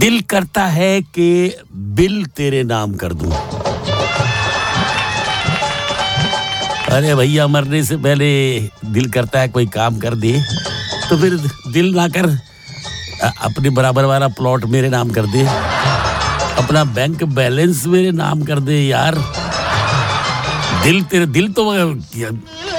दिल करता है कि बिल तेरे नाम कर दूं। अरे भैया मरने से पहले दिल करता है कोई काम कर दे, तो फिर दिल ना कर अपने बराबर वाला प्लॉट मेरे नाम कर दे, अपना बैंक बैलेंस मेरे नाम कर दे यार। दिल तो